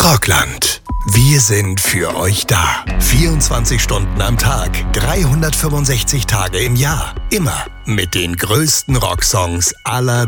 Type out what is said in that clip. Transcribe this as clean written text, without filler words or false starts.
Rockland. Wir sind für euch da. 24 Stunden am Tag, 365 Tage im Jahr. Immer mit den größten Rocksongs aller